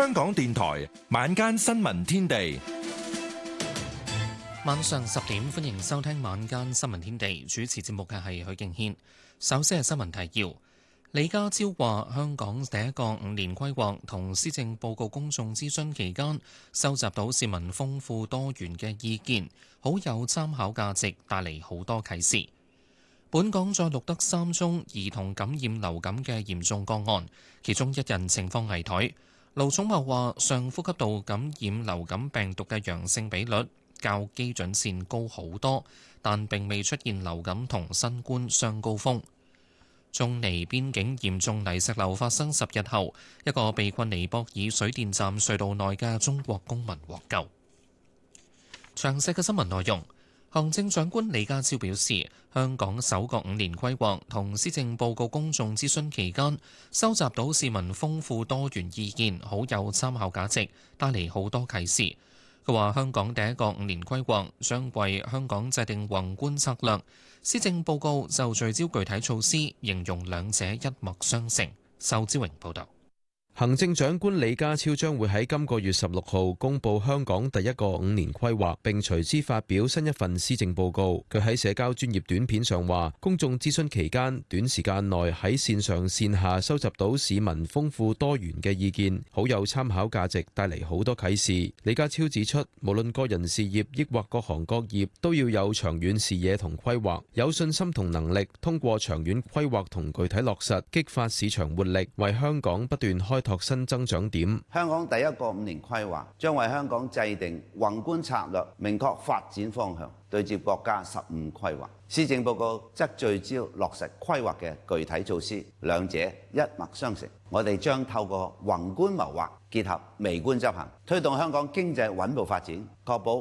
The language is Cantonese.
香港電台晚間新聞天地， 晚上10點，歡迎收聽晚間新聞天地。主持節目嘅係許敬軒。首先係新聞提要。李家超話，香港第一個5年規劃同施政報告公眾諮詢期間，收集到市民豐富多元嘅意見，好有參考價值，帶嚟好多啟示。本港再錄得3宗兒童感染流感嘅嚴重個案，其中1人情況危殆。盧寵茂話，上呼吸道感染流感病毒嘅陽性比率較基準線高好多，但並未出現流感同新冠雙高峰。中尼邊境嚴重泥石流發生10日後，一個被困尼泊爾水電站隧道內嘅中國公民獲救。詳細嘅新聞內容，行政長官李家超表示，香港首個5年規劃同施政報告公眾諮詢期間，收集到市民豐富多元意見，好有參考價值，帶嚟好多啟示。佢話：香港第一個5年規劃將為香港制定宏觀策略，施政報告就聚焦具體措施，形容兩者一脈相承。仇志榮報導。 行政長官李家超將會喺今個月16號公布香港第一個5年規劃，並隨之發表新一份施政報告。佢喺社交專頁短片上話，公眾諮詢期間短時間內喺線上線下收集到市民豐富多元嘅意見，好有參考價值，帶嚟好多啟示。李家超指出，無論個人事業抑或各行各業，都要有長遠視野同規劃，有信心同能力，通過長遠規劃同具體落實，激發市場活力，為香港不斷開拓新增長點。 香港第一個5年規劃將為香港制定宏觀策略，明確發展方向，對接國家15規劃。施政報告則聚焦落實規劃嘅具體措施，兩者一脈相承。我哋將透過宏觀謀劃，結合微觀執行，推動香港經濟穩步發展，確保